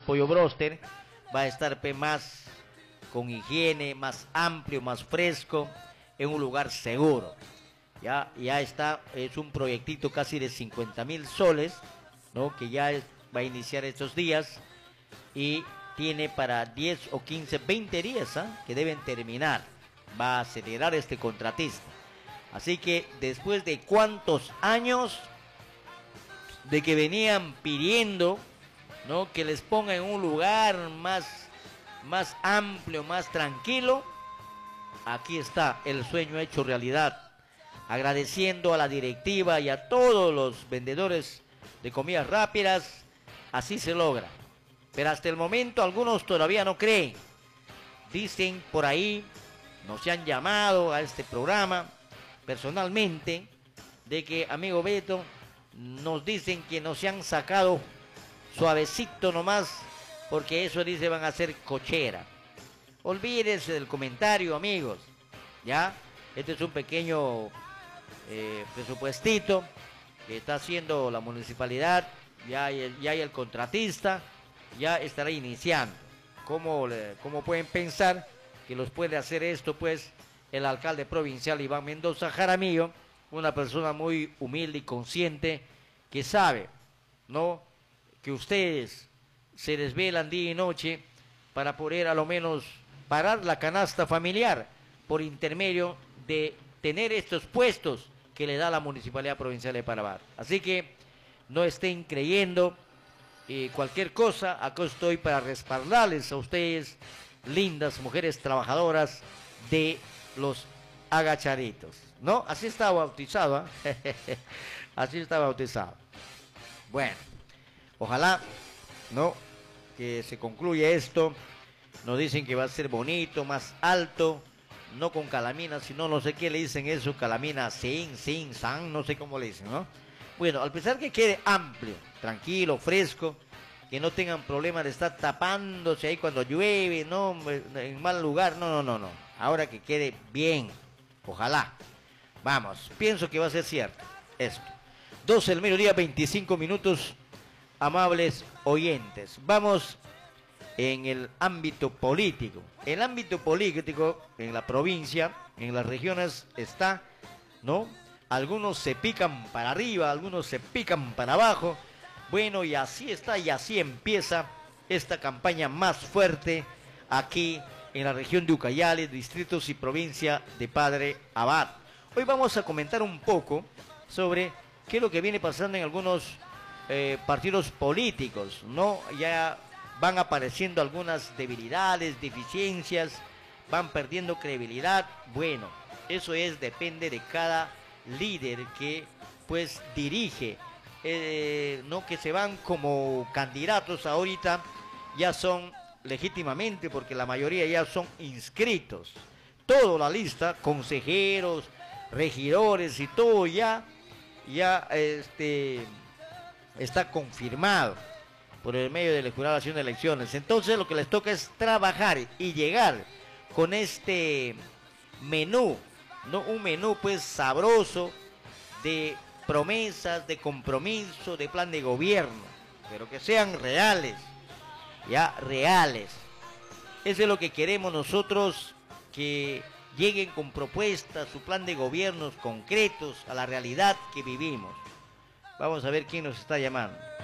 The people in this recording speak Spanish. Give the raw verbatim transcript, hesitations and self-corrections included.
pollo broster, va a estar pe, más con higiene, más amplio, más fresco, en un lugar seguro. Ya, ya está, es un proyectito casi de cincuenta mil soles, ¿no? Que ya es, va a iniciar estos días y tiene para diez o quince, veinte días, ¿eh? Que deben terminar. Va a acelerar este contratista. Así que después de cuántos años de que venían pidiendo, ¿no? Que les ponga en un lugar más, más amplio, más tranquilo, aquí está el sueño hecho realidad. Agradeciendo a la directiva y a todos los vendedores de comidas rápidas, así se logra. Pero hasta el momento algunos todavía no creen. Dicen por ahí, nos han llamado a este programa personalmente, de que, amigo Beto, nos dicen que nos han sacado suavecito nomás, porque eso dice van a hacer cochera. Olvídense del comentario, amigos. ¿Ya? Este es un pequeño eh, presupuestito que está haciendo la municipalidad. Ya hay el, ya hay el contratista, ya estará iniciando. ¿Cómo, le, ¿Cómo pueden pensar que los puede hacer esto? Pues el alcalde provincial Iván Mendoza Jaramillo, una persona muy humilde y consciente, que sabe, ¿no?, que ustedes se desvelan día y noche para poder a lo menos parar la canasta familiar por intermedio de tener estos puestos que le da la Municipalidad Provincial de Panamá. Así que no estén creyendo eh, cualquier cosa. Acá estoy para respaldarles a ustedes, lindas mujeres trabajadoras de los agachaditos, ¿no? Así está bautizado, ¿eh? Así está bautizado. Bueno, ojalá, ¿no?, que se concluya esto. Nos dicen que va a ser bonito, más alto, no con calamina, sino no sé qué le dicen eso, calamina, sin, sin, san, no sé cómo le dicen, ¿no? Bueno, al pesar que quede amplio, tranquilo, fresco, que no tengan problema de estar tapándose ahí cuando llueve, no, en mal lugar, no, no, no, no. Ahora que quede bien, ojalá. Vamos, pienso que va a ser cierto esto. doce del mediodía, veinticinco minutos, amables oyentes. Vamos en el ámbito político. El ámbito político en la provincia, en las regiones está, ¿no? Algunos se pican para arriba, algunos se pican para abajo. Bueno, y así está, y así empieza esta campaña más fuerte aquí en la región de Ucayali, distritos y provincia de Padre Abad. Hoy vamos a comentar un poco sobre qué es lo que viene pasando en algunos eh, partidos políticos, ¿no? Ya van apareciendo algunas debilidades, deficiencias, van perdiendo credibilidad. Bueno, eso es, depende de cada líder que pues dirige, eh, no que se van como candidatos ahorita, ya son legítimamente, porque la mayoría ya son inscritos. Toda la lista, consejeros, regidores y todo ya, ya este, está confirmado por el medio de la Jurado Nacional de Elecciones. Entonces lo que les toca es trabajar y llegar con este menú, no un menú pues sabroso de promesas, de compromiso, de plan de gobierno, pero que sean reales, ya reales. Eso es lo que queremos nosotros, que lleguen con propuestas, su plan de gobiernos concretos a la realidad que vivimos. Vamos a ver quién nos está llamando.